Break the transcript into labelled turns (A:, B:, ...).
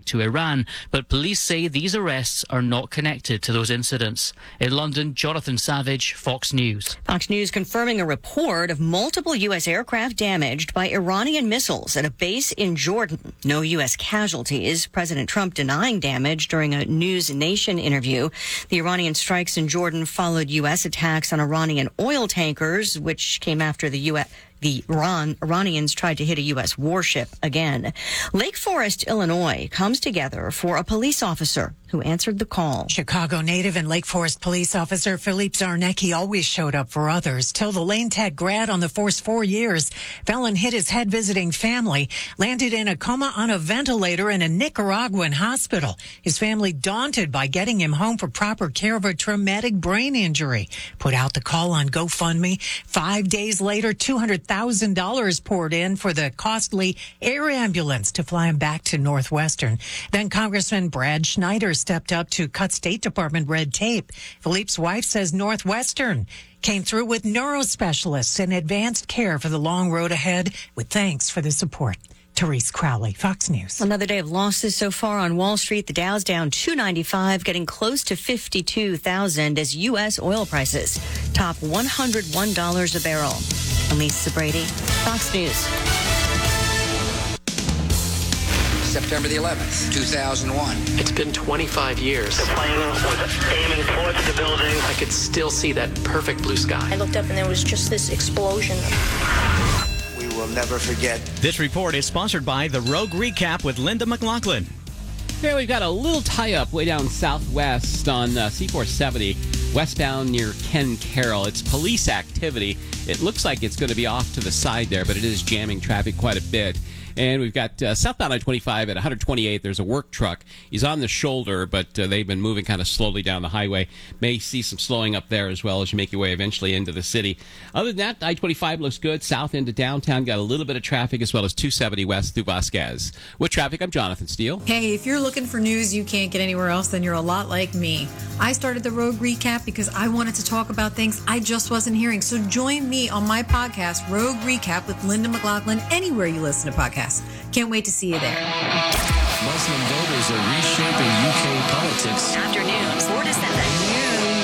A: attack to Iran, but police say these arrests are not connected to those incidents. In London, Jonathan Savage, Fox News.
B: Fox News confirming a report of multiple U.S. aircraft damaged by Iranian missiles at a base in Jordan. No U.S. casualties. President Trump denying damage during a News Nation interview. The Iranian strikes in Jordan followed U.S. attacks on Iranian oil tankers, which came after the Iranians tried to hit a U.S. warship again. Lake Forest, Illinois comes together for a police officer who answered the call.
C: Chicago native and Lake Forest police officer Philippe Zarnecki always showed up for others. Till the Lane Tech grad on the force 4 years. Felon hit his head visiting family, landed in a coma on a ventilator in a Nicaraguan hospital. His family daunted by getting him home for proper care of a traumatic brain injury. Put out the call on GoFundMe. 5 days later, $200,000 poured in for the costly air ambulance to fly him back to Northwestern. Then Congressman Brad Schneider stepped up to cut State Department red tape. Philippe's wife says Northwestern came through with neurospecialists and advanced care for the long road ahead, with thanks for the support. Therese Crowley, Fox News.
B: Another day of losses so far on Wall Street. The Dow's down 295, getting close to 52,000 as U.S. oil prices top $101 a barrel. I'm Lisa Brady, Fox News.
D: September the 11th, 2001.
E: It's been 25 years.
F: The plane was aiming towards the building.
E: I could still see that perfect blue sky.
G: I looked up and there was just this explosion.
D: We will never forget.
H: This report is sponsored by the Rogue Recap with Linda McLaughlin.
I: Here we've got a little tie-up way down southwest on C-470, westbound near Ken Carroll. It's police activity. It looks like it's going to be off to the side there, but it is jamming traffic quite a bit. And we've got southbound I-25 at 128. There's a work truck. He's on the shoulder, but they've been moving kind of slowly down the highway. May see some slowing up there as well as you make your way eventually into the city. Other than that, I-25 looks good. South into downtown, got a little bit of traffic as well as 270 west through Vasquez. With traffic, I'm Jonathan Steele.
J: Hey, if you're looking for news you can't get anywhere else, then you're a lot like me. I started the Rogue Recap because I wanted to talk about things I just wasn't hearing. So join me on my podcast, Rogue Recap with Linda McLaughlin, anywhere you listen to podcasts. Can't wait to see you there.
K: Muslim voters are reshaping UK politics.
B: Afternoons, 4 to 7.